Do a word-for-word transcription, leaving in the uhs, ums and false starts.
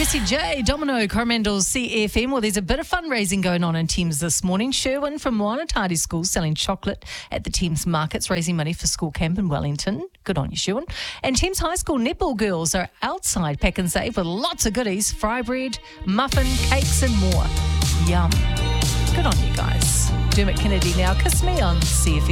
Jesse J, Domino, Coromandel, C F M. Well, there's a bit of fundraising going on in Thames this morning. Sherwin from Moana Tāori School selling chocolate at the Thames markets, raising money for school camp in Wellington. Good on you, Sherwin. And Thames High School netball girls are outside Pack and Save with lots of goodies, fry bread, muffin, cakes and more. Yum. Good on you guys. Dermot Kennedy now. Kiss me on C F M.